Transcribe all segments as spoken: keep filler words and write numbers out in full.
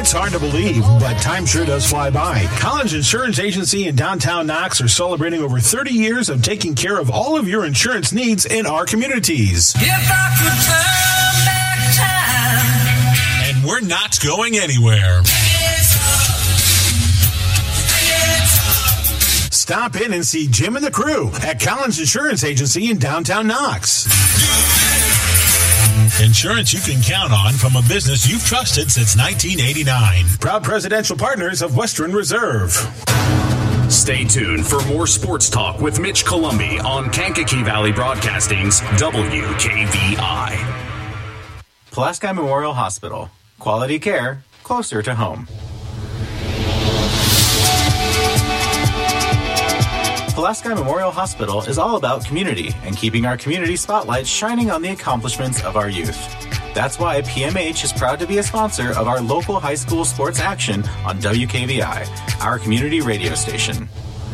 It's hard to believe, but time sure does fly by. Collins Insurance Agency in downtown Knox are celebrating over thirty years of taking care of all of your insurance needs in our communities. If I could turn back time. And we're not going anywhere. Stop in and see Jim and the crew at Collins Insurance Agency in downtown Knox. Insurance you can count on from a business you've trusted since nineteen eighty-nine. Proud presidential partners of Western Reserve. Stay tuned for more sports talk with Mitch Columbi on Kankakee Valley Broadcasting's W K V I. Pulaski Memorial Hospital. Quality care closer to home. Pulaski Memorial Hospital is all about community and keeping our community spotlight shining on the accomplishments of our youth. That's why P M H is proud to be a sponsor of our local high school sports action on W K V I, our community radio station.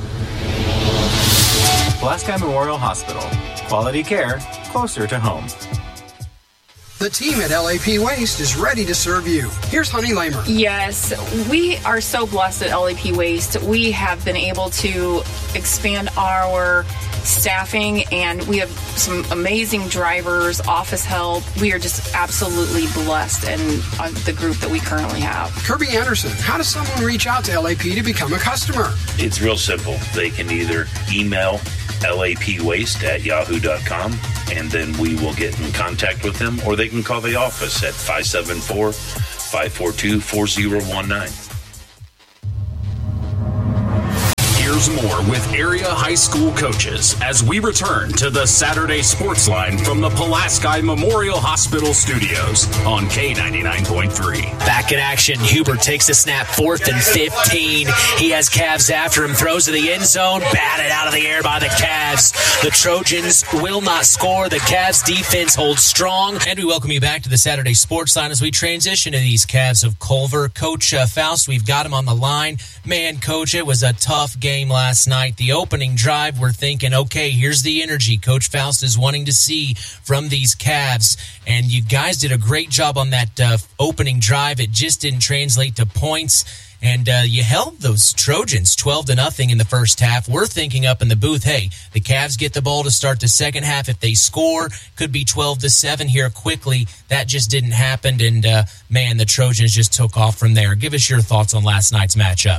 Pulaski Memorial Hospital. Quality care closer to home. The team at L A P Waste is ready to serve you. Here's Honey Lamer. Yes, we are so blessed at L A P Waste. We have been able to expand our staffing, and we have some amazing drivers, office help. We are just absolutely blessed in uh, the group that we currently have. Kirby Anderson, how does someone reach out to L A P to become a customer? It's real simple. They can either email lapwaste at yahoo dot com, and then we will get in contact with them, or they can call the office at five seven four, five four two, four zero one nine. Here's more with area high school coaches as we return to the Saturday Sports Line from the Pulaski Memorial Hospital Studios on K ninety-nine point three. Back in action, Huber takes the snap, fourth and fifteen. He has Cavs after him, throws to the end zone, batted out of the air by the Cavs. The Trojans will not score. The Cavs defense holds strong. And we welcome you back to the Saturday Sports Line as we transition to these Cavs of Culver. Coach uh, Faust, we've got him on the line. Man, Coach, it was a tough game last night. The opening drive, we're thinking, okay, here's the energy Coach Faust is wanting to see from these Cavs. And you guys did a great job on that uh, opening drive. It just didn't translate to points. And uh, you held those Trojans twelve to nothing in the first half. We're thinking up in the booth, hey, the Cavs get the ball to start the second half. If they score, could be twelve to seven here quickly. That just didn't happen. And, uh, man, the Trojans just took off from there. Give us your thoughts on last night's matchup.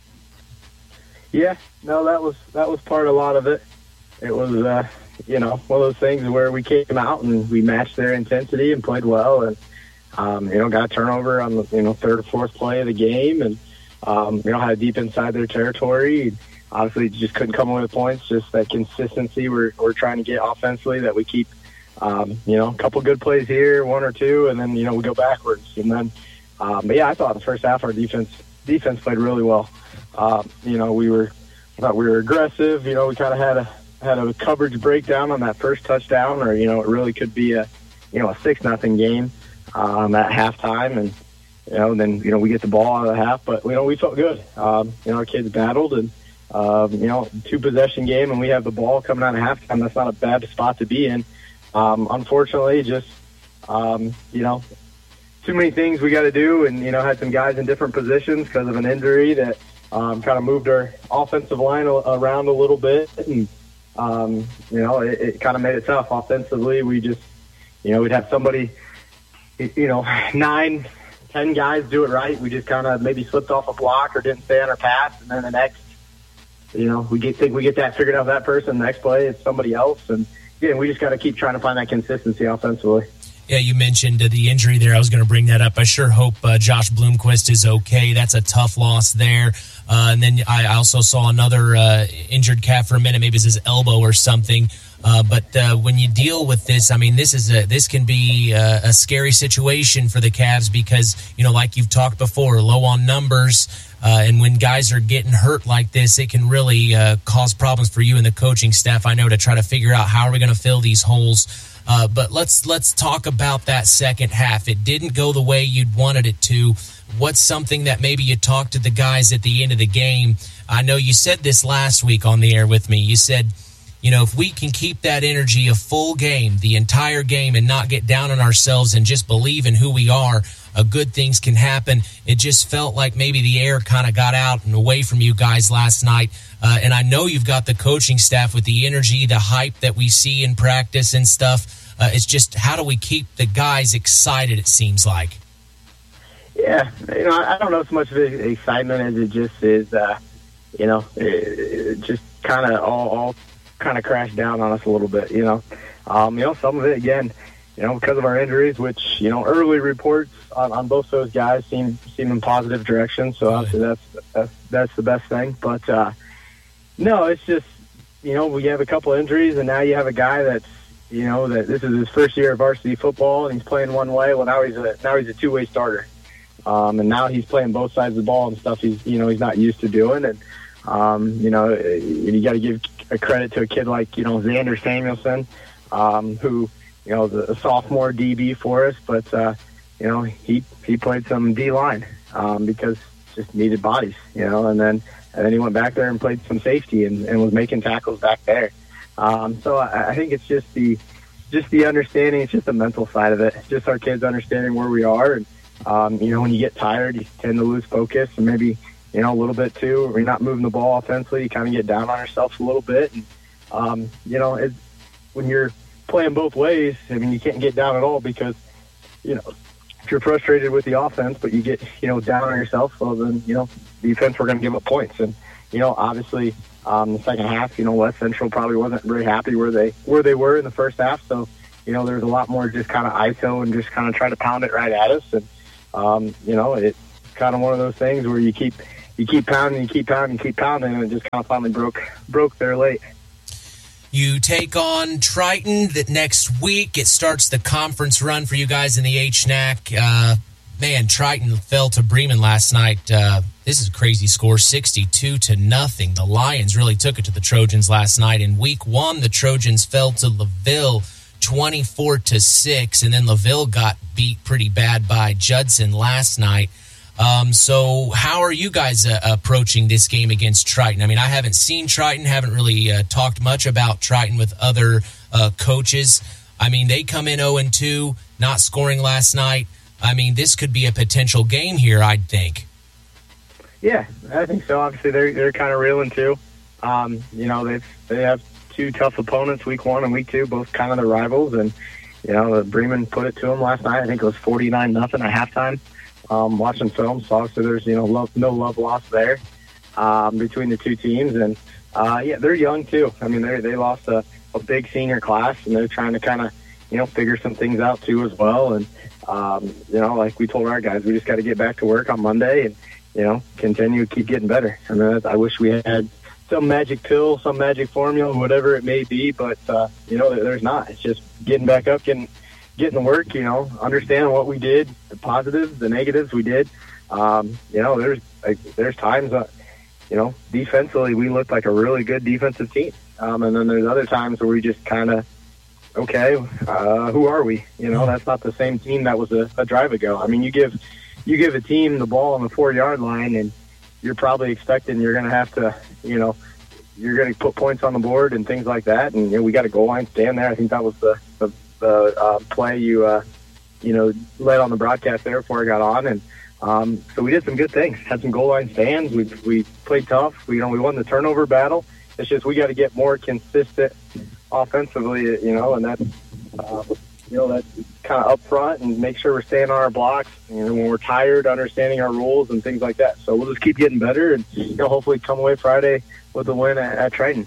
Yeah, no, that was that was part of a lot of it. It was, uh, you know, one of those things where we came out and we matched their intensity and played well, and um, you know, got a turnover on the you know third or fourth play of the game, and um, you know, had deep inside their territory. Obviously, just couldn't come away with points. Just that consistency we're we're trying to get offensively, that we keep, um, you know, a couple good plays here, one or two, and then you know we go backwards. And then, um, but yeah, I thought in the first half our defense defense played really well. Um, you know, we were, I thought we were aggressive. You know, we kind of had a had a coverage breakdown on that first touchdown, or you know, it really could be a, you know, a six nothing game um, at halftime, and you know, then you know we get the ball out of the half, but you know we felt good. Um, you know, our kids battled, and um, you know, two possession game, and we have the ball coming out of halftime. That's not a bad spot to be in. Um, unfortunately, just um, you know, too many things we got to do, and you know, had some guys in different positions because of an injury that. Um, kind of moved our offensive line a- around a little bit, and um, you know, it, it kind of made it tough offensively. We just, you know, we'd have somebody, you know, nine, ten guys do it right. We just kind of maybe slipped off a block or didn't stay on our pass, and then the next, you know, we get think we get that figured out. That person, the next play, it's somebody else, and yeah, we just got to keep trying to find that consistency offensively. Yeah, you mentioned uh, the injury there. I was going to bring that up. I sure hope uh, Josh Bloomquist is okay. That's a tough loss there. Uh, and then I also saw another uh, injured calf for a minute. Maybe it's his elbow or something. Uh, but uh, when you deal with this, I mean, this is a this can be a, a scary situation for the Cavs because, you know, like you've talked before, low on numbers. Uh, and when guys are getting hurt like this, it can really uh, cause problems for you and the coaching staff, I know, to try to figure out how are we going to fill these holes. Uh, but let's let's talk about that second half. It didn't go the way you'd wanted it to. What's something that maybe you talked to the guys at the end of the game? I know you said this last week on the air with me. You said, You know, if we can keep that energy a full game, the entire game, and not get down on ourselves and just believe in who we are, uh, good things can happen. It just felt like maybe the air kind of got out and away from you guys last night. Uh, and I know you've got the coaching staff with the energy, the hype that we see in practice and stuff. Uh, it's just, how do we keep the guys excited, it seems like? Yeah, you know, I don't know so much of it excitement as it just is, uh, you know, it, it just kind of all, all kind of crashed down on us a little bit, you know. Um, you know, some of it, again, you know, because of our injuries, which, you know, early reports on, on both those guys seem seem in positive direction. So obviously that's, that's, that's the best thing. But, uh, no, it's just, you know, we have a couple injuries, and now you have a guy that's, you know, that this is his first year of varsity football, and he's playing one way. Well, now he's a, now he's a two-way starter. Um, and now he's playing both sides of the ball and stuff he's, you know, he's not used to doing. And, um, you know, you got to give a credit to a kid like, you know, Xander Samuelson, um, who, you know, the a sophomore D B for us, but, uh, you know, he, he played some D-line, um, because just needed bodies, you know, and then, and then he went back there and played some safety and, and was making tackles back there. Um, so I, I think it's just the, just the understanding, it's just the mental side of it, just our kids understanding where we are. And, um, you know, when you get tired, you tend to lose focus, and maybe, you know, a little bit too, or you're not moving the ball offensively, you kind of get down on yourself a little bit. And, um, you know, it, when you're playing both ways, I mean, you can't get down at all because, you know, if you're frustrated with the offense, but you get, you know, down on yourself, well, then, you know, defense, we're going to give up points. And, you know, obviously, um, the second half, you know, West Central probably wasn't very happy where they, where they were in the first half. So, you know, there's a lot more just kind of I S O and just kind of try to pound it right at us. And, um, you know, it's kind of one of those things where you keep, you keep pounding, you keep pounding, you keep pounding, and it just kind of finally broke, broke there late. You take on Triton that next week. It starts the conference run for you guys in the H N A C. Uh, man, Triton fell to Bremen last night. Uh, this is a crazy score, sixty-two to nothing. The Lions really took it to the Trojans last night. In week one, the Trojans fell to LaVille twenty-four to six, and then LaVille got beat pretty bad by Judson last night. Um, so how are you guys uh, approaching this game against Triton? I mean, I haven't seen Triton, haven't really uh, talked much about Triton with other uh, coaches. I mean, they come in oh and two, not scoring last night. I mean, this could be a potential game here, I'd think. Yeah, I think so. Obviously, they're they're kind of reeling too. Um, you know, they they have two tough opponents, week one and week two, both kind of the rivals. And you know, Bremen put it to them last night. I think it was forty-nine nothing at halftime. Um, watching film, so obviously there's, you know, love, no love lost there um, between the two teams. And, uh, yeah, they're young, too. I mean, they they lost a, a big senior class, and they're trying to kind of, you know, figure some things out, too, as well. And, um, you know, like we told our guys, we just got to get back to work on Monday and, you know, continue to keep getting better. I mean, I wish we had some magic pill, some magic formula, whatever it may be, but, uh, you know, there's not. It's just getting back up, getting getting to work, you know, understanding what we did, the positives, the negatives we did. Um, you know, there's like, there's times, uh, you know, defensively we looked like a really good defensive team. Um, and then there's other times where we just kind of, okay, uh, who are we? You know, that's not the same team that was a, a drive ago. I mean, you give you give a team the ball on the four-yard line, and you're probably expecting you're going to have to, you know, you're going to put points on the board and things like that. And, you know, we got a goal line stand there. I think that was the, the the uh, play you, uh, you know, led on the broadcast there before I got on. And um, so we did some good things, had some goal line stands. We we played tough. We, you know, we won the turnover battle. It's just we got to get more consistent offensively, you know, and that's, uh, you know, that's kind of up front and make sure we're staying on our blocks. You know, when we're tired, understanding our rules and things like that. So we'll just keep getting better and, you know, hopefully come away Friday with a win at, at Triton.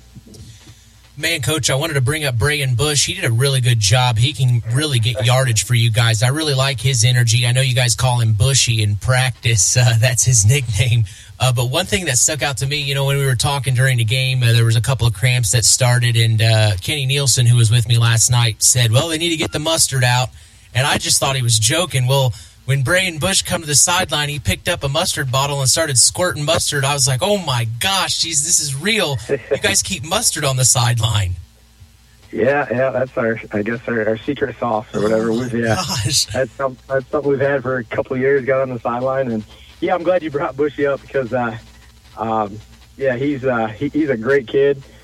Man, Coach, I wanted to bring up Brayan Bush. He did a really good job. He can really get yardage for you guys. I really like his energy. I know you guys call him Bushy in practice. Uh, that's his nickname. Uh, but one thing that stuck out to me, you know, when we were talking during the game, uh, there was a couple of cramps that started, and uh, Kenny Nielsen, who was with me last night, said, well, they need to get the mustard out. And I just thought he was joking. Well, when Brayan Bush come to the sideline, he picked up a mustard bottle and started squirting mustard. I was like, oh, my gosh, geez, this is real. You guys keep mustard on the sideline. Yeah, yeah, that's our, I guess, our, our secret sauce or whatever. Oh, we, yeah, gosh. That's, some, that's something we've had for a couple of years, got on the sideline. And, yeah, I'm glad you brought Bushy up because, uh, um, yeah, he's uh, he, he's a great kid.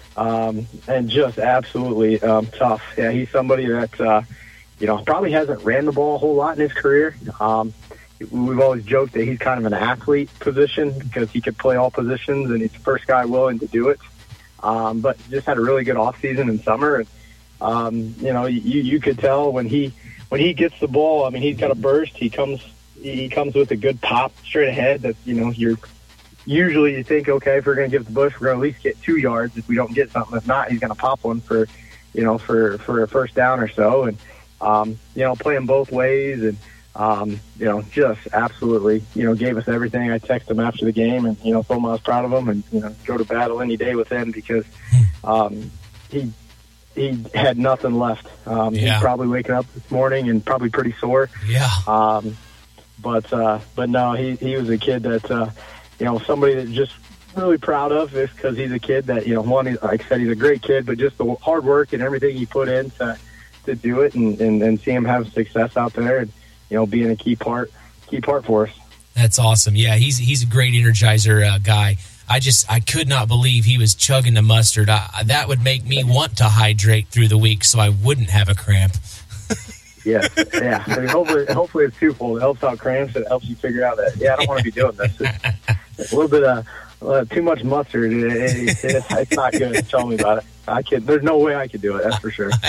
um, and just absolutely um, tough. Yeah, he's somebody that, uh, you know, probably hasn't ran the ball a whole lot in his career. Um, we've always joked that he's kind of an athlete position because he could play all positions, and he's the first guy willing to do it. Um, but just had a really good offseason in summer. And, um, you know, you, you could tell when he when he gets the ball, I mean, he's got a burst. He comes he comes with a good pop straight ahead that, you know, you're usually you think, okay, if we're going to give the Bush, we're going to at least get two yards if we don't get something. If not, he's going to pop one for, you know, for, for a first down or so. And, um, you know, playing both ways and, Um, you know, just absolutely, you know, gave us everything. I texted him after the game and, you know, told him I was proud of him and, you know, go to battle any day with him because um, he he had nothing left. Um, Yeah. He's probably waking up this morning and probably pretty sore. Yeah. Um, but, uh, but no, he, he was a kid that, uh, you know, somebody that just really proud of is because he's a kid that, you know, one, he's, like I said, he's a great kid, but just the hard work and everything he put in to, to do it and, and, and see him have success out there and, you know, being a key part, key part for us. That's awesome. Yeah, he's he's a great Energizer uh, guy. I just I could not believe he was chugging the mustard. I, that would make me want to hydrate through the week so I wouldn't have a cramp. Yeah, yeah. I mean, hopefully, hopefully it's twofold. It helps out cramps. It helps you figure out that yeah, I don't want to be doing this. It's a little bit of uh, too much mustard. It, it, it, it's not good. Tell me about it. I could. There's no way I could do it. That's for sure.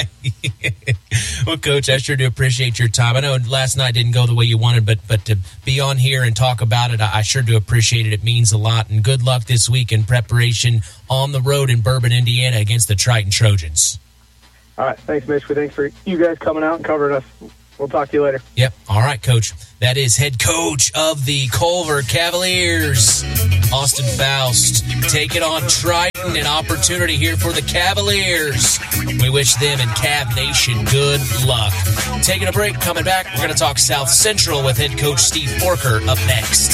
Well, Coach, I sure do appreciate your time. I know last night didn't go the way you wanted, but but to be on here and talk about it, I, I sure do appreciate it. It means a lot. And good luck this week in preparation on the road in Bourbon, Indiana, against the Triton Trojans. All right. Thanks, Mitch. Thanks for you guys coming out and covering us. We'll talk to you later. Yep. All right, Coach. That is head coach of the Culver Cavaliers, Austin Faust. Take it on Triton, an opportunity here for the Cavaliers. We wish them and Cav Nation good luck. Taking a break, coming back, we're going to talk South Central with head coach Steve Porker up next.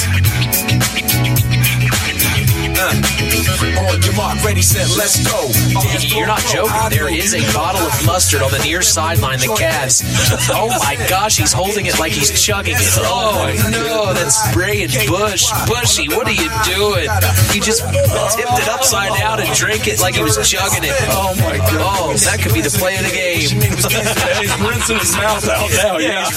Uh, on your mark, ready, set, let's go. You're not joking. There is a bottle of mustard on the near sideline. The Cavs. Oh my gosh, he's holding it like he's chugging it. Oh no, that's spraying Bush. Bushy, what are you doing? He just tipped it upside down and drank it like he was chugging it. Oh my god. Oh, that could be the play of the game. He's rinsing his mouth out now. Yeah.